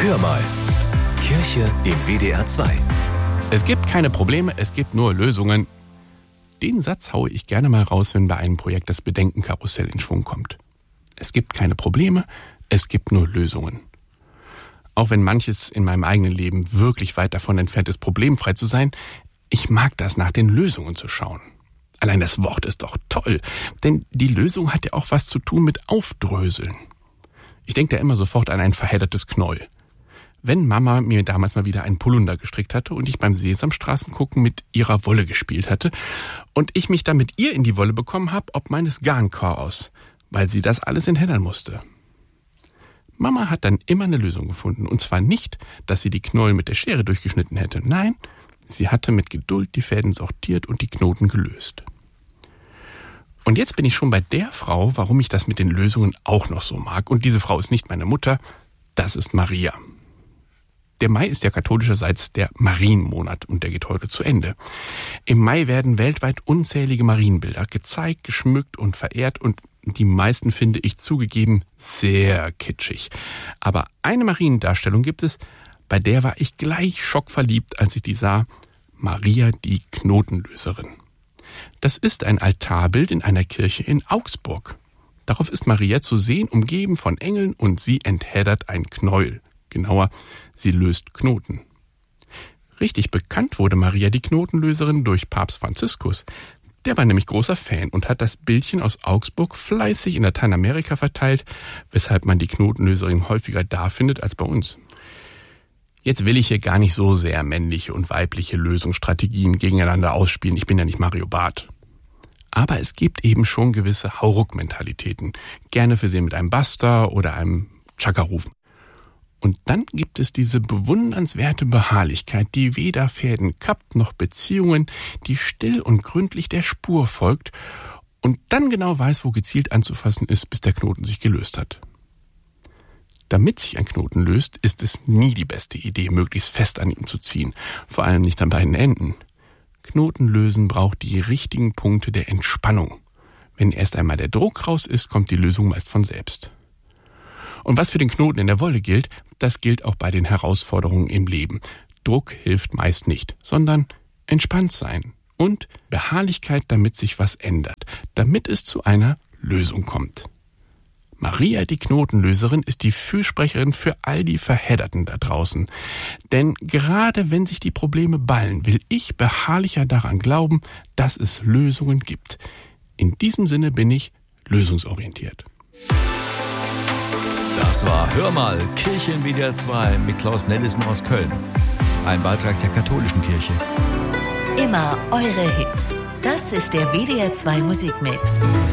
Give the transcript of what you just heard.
Hör mal. Kirche im WDR 2. Es gibt keine Probleme, es gibt nur Lösungen. Den Satz haue ich gerne mal raus, wenn bei einem Projekt das Bedenkenkarussell in Schwung kommt. Es gibt keine Probleme, es gibt nur Lösungen. Auch wenn manches in meinem eigenen Leben wirklich weit davon entfernt ist, problemfrei zu sein, ich mag das, nach den Lösungen zu schauen. Allein das Wort ist doch toll, denn die Lösung hat ja auch was zu tun mit Aufdröseln. Ich denke da immer sofort an ein verheddertes Knäuel. Wenn Mama mir damals mal wieder einen Polunder gestrickt hatte und ich beim Sesamstraßengucken mit ihrer Wolle gespielt hatte und ich mich dann mit ihr in die Wolle bekommen habe, ob meines Garnchaos, weil sie das alles entheddern musste. Mama hat dann immer eine Lösung gefunden, und zwar nicht, dass sie die Knäuel mit der Schere durchgeschnitten hätte. Nein, sie hatte mit Geduld die Fäden sortiert und die Knoten gelöst. Und jetzt bin ich schon bei der Frau, warum ich das mit den Lösungen auch noch so mag. Und diese Frau ist nicht meine Mutter, das ist Maria. Der Mai ist ja katholischerseits der Marienmonat und der geht heute zu Ende. Im Mai werden weltweit unzählige Marienbilder gezeigt, geschmückt und verehrt und die meisten finde ich zugegeben sehr kitschig. Aber eine Mariendarstellung gibt es, bei der war ich gleich schockverliebt, als ich die sah. Maria die Knotenlöserin. Das ist ein Altarbild in einer Kirche in Augsburg. Darauf ist Maria zu sehen, umgeben von Engeln, und sie entheddert ein Knäuel. Genauer, sie löst Knoten. Richtig bekannt wurde Maria die Knotenlöserin durch Papst Franziskus. Der war nämlich großer Fan und hat das Bildchen aus Augsburg fleißig in Lateinamerika verteilt, weshalb man die Knotenlöserin häufiger da findet als bei uns. Jetzt will ich hier gar nicht so sehr männliche und weibliche Lösungsstrategien gegeneinander ausspielen. Ich bin ja nicht Mario Barth. Aber es gibt eben schon gewisse Hauruck-Mentalitäten. Gerne versehen mit einem Basta oder einem Chaka-Rufen. Und dann gibt es diese bewundernswerte Beharrlichkeit, die weder Fäden kappt noch Beziehungen, die still und gründlich der Spur folgt und dann genau weiß, wo gezielt anzufassen ist, bis der Knoten sich gelöst hat. Damit sich ein Knoten löst, ist es nie die beste Idee, möglichst fest an ihm zu ziehen, vor allem nicht an beiden Enden. Knoten lösen braucht die richtigen Punkte der Entspannung. Wenn erst einmal der Druck raus ist, kommt die Lösung meist von selbst. Und was für den Knoten in der Wolle gilt, das gilt auch bei den Herausforderungen im Leben. Druck hilft meist nicht, sondern entspannt sein und Beharrlichkeit, damit sich was ändert, damit es zu einer Lösung kommt. Maria, die Knotenlöserin, ist die Fürsprecherin für all die Verhedderten da draußen. Denn gerade wenn sich die Probleme ballen, will ich beharrlicher daran glauben, dass es Lösungen gibt. In diesem Sinne bin ich lösungsorientiert. Das war Hör mal, Kirche im WDR 2 mit Klaus Nellison aus Köln. Ein Beitrag der katholischen Kirche. Immer eure Hits. Das ist der WDR 2 Musikmix.